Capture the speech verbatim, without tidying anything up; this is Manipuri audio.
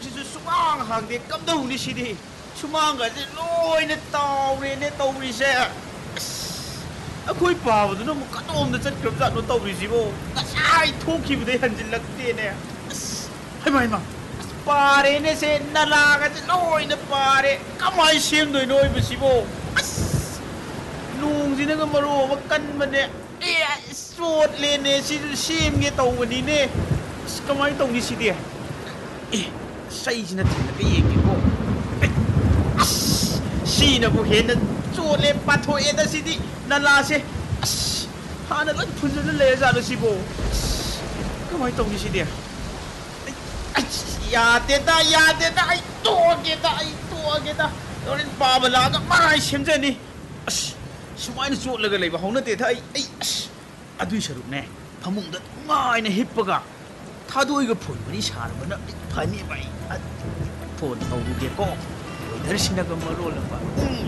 ꯈꯣꯡꯁꯤꯁꯨ ꯁꯨꯡꯍꯥꯡ ꯍꯥꯡꯗꯦ ꯀꯝꯗꯧꯅꯤ ꯁꯤꯗꯤ ꯁꯨꯃꯥꯡꯒꯁꯦ ꯂꯣꯏꯅ ꯇꯥꯎꯔꯦꯅꯦ ꯇꯧꯔꯤꯁꯦ ꯑꯁ ꯑꯩꯈꯣꯏ ꯄꯥꯕꯗꯨꯅ ꯑꯃꯨꯛ ꯀꯗꯣꯝꯗ ꯆꯠꯈ꯭ꯔꯕꯖꯥꯠꯅꯣ ꯇꯧꯔꯤꯁꯤꯕꯣ ꯉꯁꯥꯏ ꯊꯣꯛꯈꯤꯕꯗꯩ ꯍꯟꯖꯤꯜꯂꯛꯇꯦꯅꯦ ꯑꯁ ꯍꯩꯃꯥ ꯍꯩꯃꯥ ꯑꯁ ꯄꯥꯔꯦꯅꯦ ꯁꯦ ꯅꯂꯥꯒꯁꯦ ꯂꯣꯏꯅ ꯄꯥꯔꯦ ꯀꯃꯥꯏꯅ ꯁꯦꯝꯗꯣꯏꯅꯣ ꯑꯣꯏꯕꯁꯤꯕꯣ ꯑꯁ ꯅꯣꯡꯁꯤꯅꯒ ꯃꯔꯣ ꯑꯃ ꯀꯟꯕꯅꯦ ꯑꯦ ꯆꯣꯠꯂꯦꯅꯦ ꯁꯤꯁꯨ ꯁꯦꯝꯒꯦ ꯇꯧꯕꯅꯤꯅꯦ ꯑꯁ ꯀꯃꯥꯏꯅ ꯇꯧꯅꯤ ꯁꯤꯗꯤ ꯑꯦ ꯆꯩꯁꯤꯅ ꯊꯤꯜꯂꯒ ꯌꯦꯡꯒꯦꯀꯣ ꯑꯁ ꯁꯤꯅꯕꯨ ꯍꯦꯟꯅ ꯆꯣꯠꯂꯦ ꯄꯥꯊꯣꯛꯑꯦꯗ ꯁꯤꯗꯤ ꯅꯂꯥꯁꯦ ꯑꯁ ꯍꯥꯟꯅ ꯂꯣꯏ ꯐꯨꯟꯖꯜꯂ ꯂꯩꯔꯖꯥꯠꯂꯣ ꯁꯤꯕꯣ ꯑꯁ ꯀꯃꯥꯏꯅ ꯇꯧꯅꯤ ꯁꯤꯗꯤ ꯌꯥꯗꯦꯗ ꯌꯥꯗꯦꯗ ꯑꯩ ꯇꯣꯛꯑꯒꯦꯗ ꯑꯩ ꯇꯣꯛꯑꯒꯦꯗ ꯍꯣꯔꯦꯟ ꯄꯥꯕ ꯂꯥꯛꯑꯒ ꯃꯔꯥꯏ ꯁꯦꯝꯖꯅꯤ ꯑꯁ ꯁꯨꯃꯥꯏꯅ ꯆꯣꯠꯂꯒ ꯂꯩꯕ ꯍꯧꯅꯗꯦꯗ ꯑꯩ ꯑꯩ ꯑꯁ ꯑꯗꯨꯏ ꯁꯔꯨꯛꯅꯦ ꯐꯃꯨꯡꯗ ꯅꯨꯡꯉꯥꯏꯅ ꯍꯤꯞꯄꯒ ꯊꯥꯗꯣꯏꯒ ꯐꯣꯟ ꯋꯥꯔꯤ ꯁꯥꯔꯕꯅ ꯐꯅꯦꯕ ꯑꯩ ꯐꯣꯟ ꯇꯧꯔꯨꯒꯦꯀꯣ ꯋꯦꯗꯔꯁꯤꯅꯒ ꯃꯔꯣꯜ ꯑꯃ